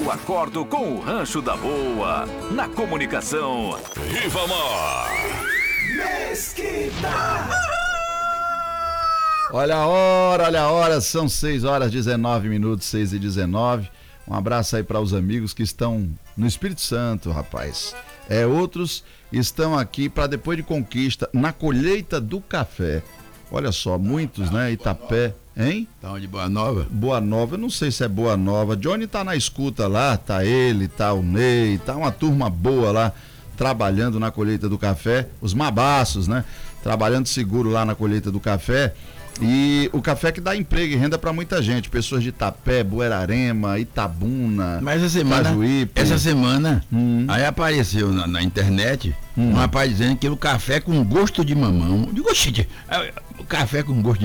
Eu acordo com o Rancho da Boa. Na comunicação, Ribamar. Mesquita. Olha a hora, são 6h19, 6h19. Um abraço aí para os amigos que estão no Espírito Santo, rapaz. Outros estão aqui para depois de Conquista, na colheita do café. Olha só, muitos, né? Itapé, hein? Tá onde? Boa Nova? Boa Nova, eu não sei se é Boa Nova. Johnny tá na escuta lá, tá ele, tá o Ney, tá uma turma boa lá, trabalhando na colheita do café. Os mabaços, né? Trabalhando seguro lá na colheita do café. E o café que dá emprego e renda para muita gente, pessoas de Itapé, Buerarema, Itabuna, mas essa semana aí apareceu na internet um rapaz dizendo que o café com gosto de mamão. Eu digo, o café com gosto de